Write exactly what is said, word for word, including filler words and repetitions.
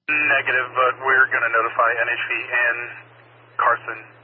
Negative, but we're going to notify N H V and Carson